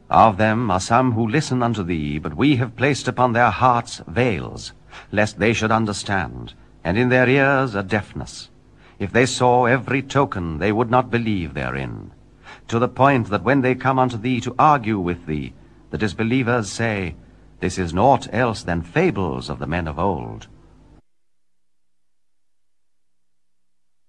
Of them are some who listen unto thee, but we have placed upon their hearts veils, lest they should understand, and in their ears a deafness. If they saw every token, they would not believe therein. To the point that when they come unto thee to argue with thee, the disbelievers say, This is naught else than fables of the men of old.